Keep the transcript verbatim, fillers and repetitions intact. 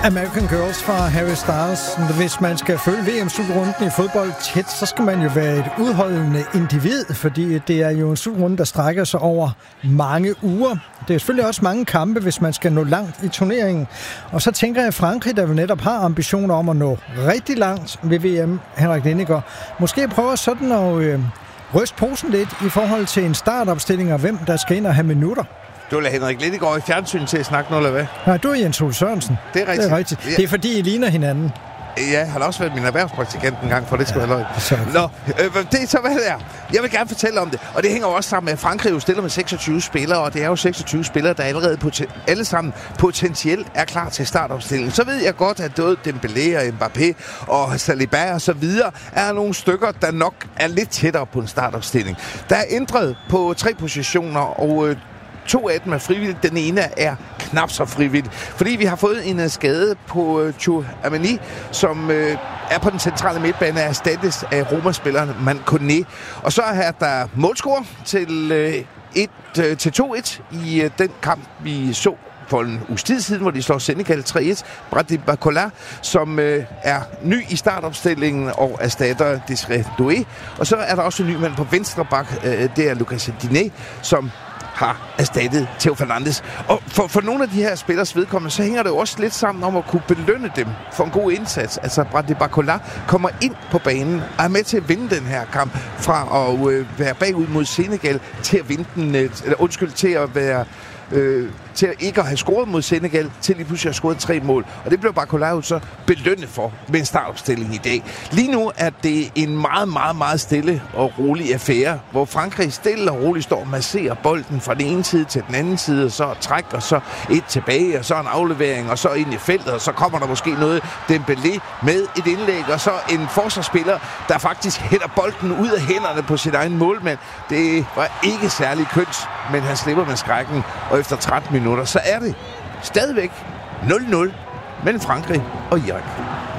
American Girls fra Harry Styles. Hvis man skal følge V M-slutrunden i fodbold tæt, så skal man jo være et udholdende individ, fordi det er jo en slutrunde, der strækker sig over mange uger. Det er selvfølgelig også mange kampe, hvis man skal nå langt i turneringen. Og så tænker jeg, at Frankrig, der jo netop har ambitioner om at nå rigtig langt ved V M, Henrik Lindegaard, måske prøver sådan at øh, ryste posen lidt i forhold til en startopstilling og hvem der skal ind og have minutter. Du vil have Henrik Lindegaard i fjernsyn til at snakke noget, eller hvad? Nej, du er Jens Ole Sørensen. Det er rigtigt. Det er, rigtigt. Ja. Det er fordi, I ligner hinanden. Ja, han har også været min erhvervspraktikant en gang, for det skal ja, være løgn. Nå, øh, det er så, hvad det er. Jeg vil gerne fortælle om det. Og det hænger også sammen med, at Frankrig jo stiller med seksogtyve spillere, og det er jo seksogtyve spillere, der allerede poten- alle sammen potentielt er klar til startopstillingen. Så ved jeg godt, at både Dembélé og Mbappé og Saliba og så videre er nogle stykker, der nok er lidt tættere på en startopstilling. Der er ændret på tre positioner, og øh, to af dem er frivilligt. Den ene er knap så frivilligt. Fordi vi har fået en skade på uh, Tchouaméni, som uh, er på den centrale midtbane, er erstattes af Roma-spilleren Mancone. Og så er der målscorer til, uh, et, uh, til to et i uh, den kamp, vi så for en uges tid siden, hvor de slår Senegal tre et. Brady Bacola, som øh, er ny i startopstillingen og erstatter Desiré Doué. Og så er der også en ny mand på venstre bak, øh, det er Lucas Diné, som har erstattet Theo Fernandes. Og for, for nogle af de her spillers vedkommende, så hænger det jo også lidt sammen om at kunne belønne dem for en god indsats. Altså, Brady Bacola kommer ind på banen og er med til at vinde den her kamp fra at øh, være bagud mod Senegal til at vinde den, øh, eller undskyld, til at være Øh, til ikke at have scoret mod Senegal, til lige pludselig at have scoret tre mål. Og det blev Bacola jo så belønnet for med en startopstilling i dag. Lige nu er det en meget, meget, meget stille og rolig affære, hvor Frankrig stille og roligt står og masserer bolden fra den ene side til den anden side, og så træk, og så et tilbage, og så en aflevering, og så ind i feltet, og så kommer der måske noget Dembélé med et indlæg, og så en forsvarsspiller, der faktisk hætter bolden ud af hænderne på sit egen målmand. Det var ikke særlig kønt, men han slipper med skrækken, og efter tretten minutter, så er det stadigvæk nul nul mellem Frankrig og Irak.